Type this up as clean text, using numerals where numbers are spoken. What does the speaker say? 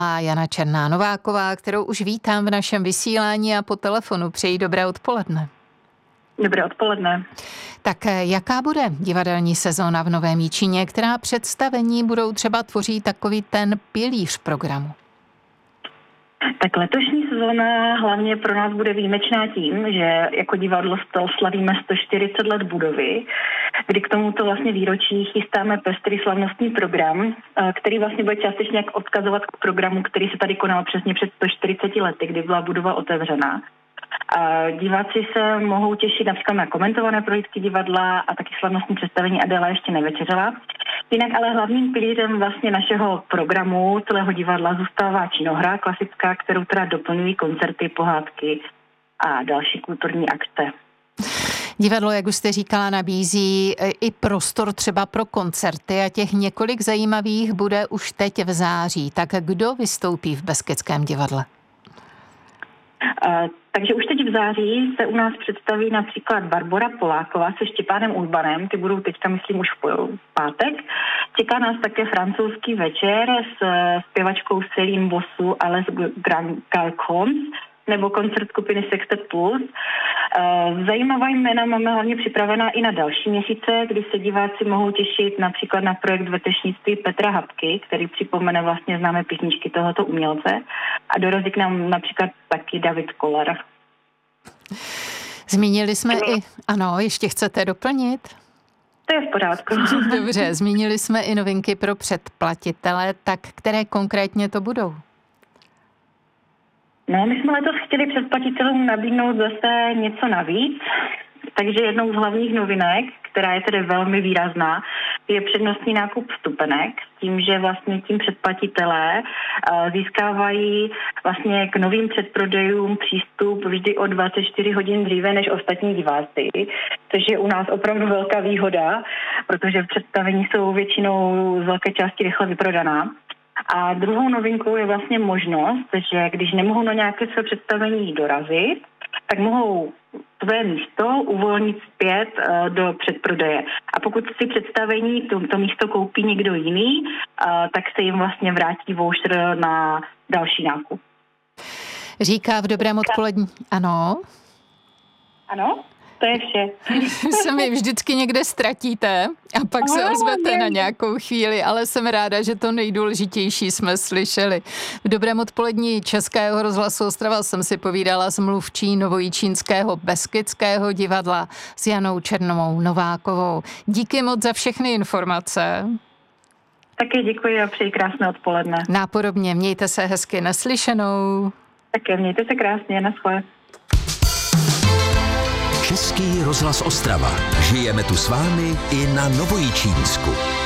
A Jana Černá Nováková, kterou už vítám v našem vysílání a po telefonu. Přeji dobré odpoledne. Dobré odpoledne. Tak jaká bude divadelní sezóna v Novém Jičíně, která představení budou třeba tvoří takový ten pilíř programu? Tak letošní sezóna hlavně pro nás bude výjimečná tím, že jako divadlo slavíme 140 let budovy, kdy k tomuto vlastně výročí chystáme pestrý slavnostní program, který vlastně bude částečně jak odkazovat k programu, který se tady konal přesně před 140 lety, kdy byla budova otevřená. A diváci se mohou těšit například na komentované prohlídky divadla a taky slavnostní představení Adéla ještě nevečeřela. Jinak ale hlavním pilířem vlastně našeho programu celého divadla zůstává činohra klasická, kterou teda doplňují koncerty, pohádky a další kulturní akce. Divadlo, jak už jste říkala, nabízí i prostor třeba pro koncerty a těch několik zajímavých bude už teď v září. Tak kdo vystoupí v Beskydském divadle? Takže už teď v září se u nás představí například Barbora Poláková se Štěpánem Urbanem, ty budou teďka, myslím, už v pátek. Čeká nás také francouzský večer s zpěvačkou Céline Bosu a Les Galcons, nebo koncert skupiny Sextet Plus. Zajímavá jména máme hlavně připravená i na další měsíce, kdy se diváci mohou těšit například na projekt vetešnictví Petra Habky, který připomene vlastně známé písničky tohoto umělce. A dorazí k nám například taky David Koller. Zmínili jsme ano, ještě chcete doplnit? To je v pořádku. Dobře, zmínili jsme i novinky pro předplatitele, tak které konkrétně to budou? No, my jsme letos chtěli předplatitelům nabídnout zase něco navíc, takže jednou z hlavních novinek, která je tedy velmi výrazná, je přednostní nákup vstupenek, s tím, že vlastně tím předplatitelé získávají vlastně k novým předprodejům přístup vždy o 24 hodin dříve než ostatní diváci, což je u nás opravdu velká výhoda, protože představení jsou většinou z velké části rychle vyprodaná. A druhou novinkou je vlastně možnost, že když nemohou na nějaké své představení dorazit, tak mohou své místo uvolnit zpět do předprodeje. A pokud si představení to místo koupí někdo jiný, tak se jim vlastně vrátí voucher na další nákup. Říká v dobrém odpolední. Ano? Ano? To je vše. Se mi vždycky někde ztratíte a pak se ozvete na nějakou chvíli, ale jsem ráda, že to nejdůležitější jsme slyšeli. V dobrém odpolední Českého rozhlasu Ostrava jsem si povídala s mluvčí Novojičínského Beskydského divadla s Janou Černou Novákovou. Díky moc za všechny informace. Také děkuji a přeji krásné odpoledne. Nápodobně, mějte se hezky, naslyšenou. Také mějte se krásně, naschle. Český rozhlas Ostrava. Žijeme tu s vámi i na Novojičínsku.